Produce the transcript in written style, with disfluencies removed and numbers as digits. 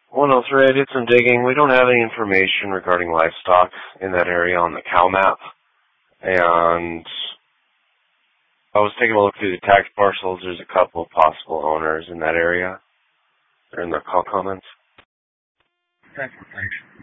103, I did some digging. We don't have any information regarding livestock in that area on the cow map. And I was taking a look through the tax parcels. There's a couple of possible owners in that area. They're in the call comments. Thanks.